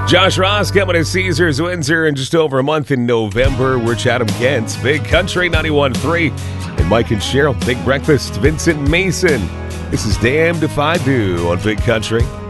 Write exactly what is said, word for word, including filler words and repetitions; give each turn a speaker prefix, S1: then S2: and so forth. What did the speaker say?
S1: Josh Ross coming to Caesars Windsor in just over a month in November. We're Chatham Kent's Big Country ninety-one point three. And Mike and Cheryl, Big Breakfast, Vincent Mason. This is Damned If I Do on Big Country.